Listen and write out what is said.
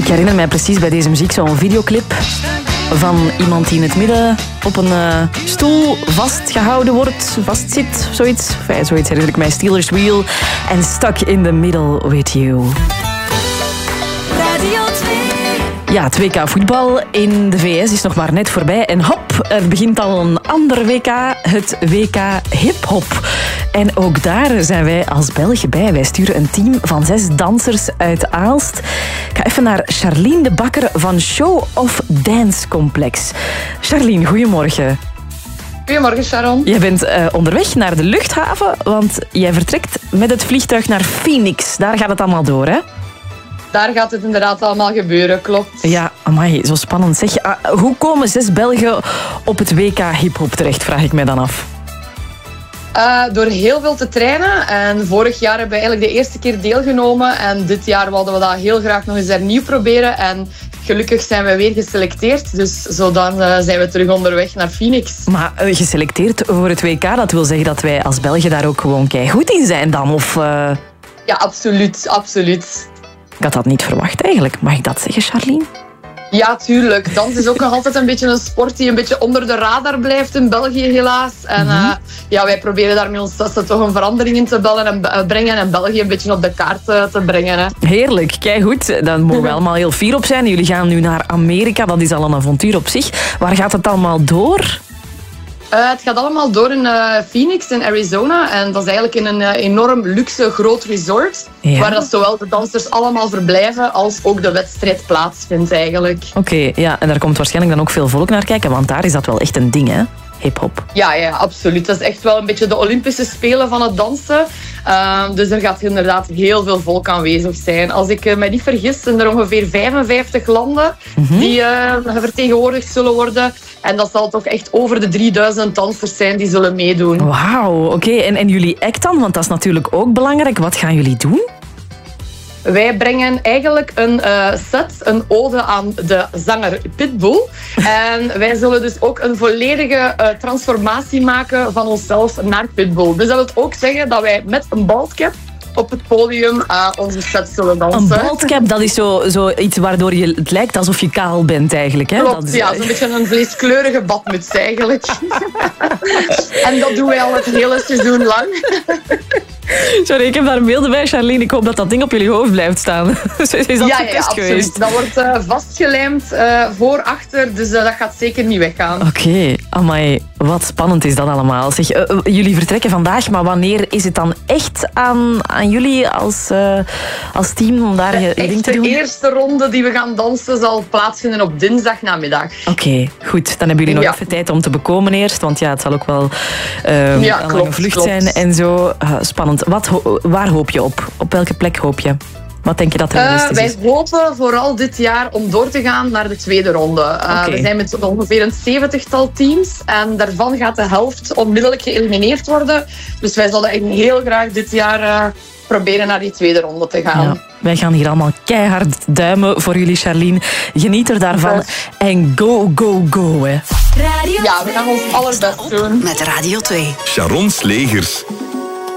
herinner mij precies bij deze muziek zo'n videoclip van iemand die in het midden op een stoel vastgehouden wordt, vastzit, zoiets. Enfin, zoiets herinner ik mij. Steelers Wheel en Stuck in the Middle with You. Radio 2. Ja, het WK voetbal in de VS is nog maar net voorbij. En hop, er begint al een ander WK, het WK hip-hop. En ook daar zijn wij als Belgen bij. Wij sturen een team van 6 dansers uit Aalst. Ik ga even naar Charlene de Bakker van Show of Dance Complex. Charlene, goedemorgen. Goedemorgen, Sharon. Jij bent onderweg naar de luchthaven, want jij vertrekt met het vliegtuig naar Phoenix. Daar gaat het allemaal door, hè? Daar gaat het inderdaad allemaal gebeuren, klopt. Ja, amai, zo spannend. Zeg, hoe komen 6 Belgen op het WK hip-hop terecht, vraag ik mij dan af. Door heel veel te trainen. En vorig jaar hebben we eigenlijk de eerste keer deelgenomen. En dit jaar wilden we dat heel graag nog eens hernieuw proberen. En gelukkig zijn we weer geselecteerd. Dus zo dan zijn we terug onderweg naar Phoenix. Maar geselecteerd voor het WK, dat wil zeggen dat wij als Belgen daar ook gewoon keigoed in zijn dan? Of, Ja, absoluut, absoluut. Ik had dat niet verwacht eigenlijk. Mag ik dat zeggen, Charlene? Ja, tuurlijk. Dans is ook nog altijd een beetje een sport die een beetje onder de radar blijft in België, helaas. En ja, wij proberen daar met ons testen toch een verandering in te brengen en België een beetje op de kaart te brengen. Hè. Heerlijk, keigoed. Daar mogen we allemaal heel fier op zijn. Jullie gaan nu naar Amerika, dat is al een avontuur op zich. Waar gaat het allemaal door? Het gaat allemaal door in Phoenix in Arizona. En dat is eigenlijk in een enorm luxe groot resort. Ja. Waar dat zowel de dansers allemaal verblijven als ook de wedstrijd plaatsvindt eigenlijk. Oké, ja, en daar komt waarschijnlijk dan ook veel volk naar kijken. Want daar is dat wel echt een ding, hè? Hip-hop. Ja, absoluut. Dat is echt wel een beetje de Olympische Spelen van het dansen. Dus er gaat inderdaad heel veel volk aanwezig zijn. Als ik me niet vergis, zijn er ongeveer 55 landen die vertegenwoordigd zullen worden. En dat zal toch echt over de 3000 dansers zijn die zullen meedoen. Wauw, oké. En jullie act dan? Want dat is natuurlijk ook belangrijk. Wat gaan jullie doen? Wij brengen eigenlijk een set, een ode aan de zanger Pitbull. En wij zullen dus ook een volledige transformatie maken van onszelf naar Pitbull. Dus dat wil ook zeggen dat wij met een baldcap op het podium onze set zullen dansen. Een baldcap, dat is zo iets waardoor het lijkt alsof je kaal bent eigenlijk. Hè? Klopt, ja, zo'n beetje een vleeskleurige badmuts eigenlijk. En dat doen wij al het hele seizoen lang. Sorry, ik heb daar beelden bij, Charlene. Ik hoop dat dat ding op jullie hoofd blijft staan. Is dat ja, absoluut. Dat wordt vastgelijmd voor, achter, dus dat gaat zeker niet weggaan. Oké, amai, wat spannend is dat allemaal. Zeg, jullie vertrekken vandaag, maar wanneer is het dan echt aan jullie als team om daar je ding te doen? De eerste ronde die we gaan dansen zal plaatsvinden op dinsdagnamiddag. Oké, goed. Dan hebben jullie nog even tijd om te bekomen eerst, want ja, het zal ook wel een lange vlucht zijn en zo. Spannend. Waar hoop je op? Op welke plek hoop je? Wat denk je dat realistisch is? Wij hopen vooral dit jaar om door te gaan naar de tweede ronde. We zijn met ongeveer een 70-tal teams en daarvan gaat de helft onmiddellijk geëlimineerd worden. Dus wij zullen heel graag dit jaar proberen naar die tweede ronde te gaan. Ja, wij gaan hier allemaal keihard duimen voor jullie, Charlene. Geniet er daarvan en go, go, go. Hè. Ja, we gaan ons allerbest doen. Met Radio 2. Sharon Slegers.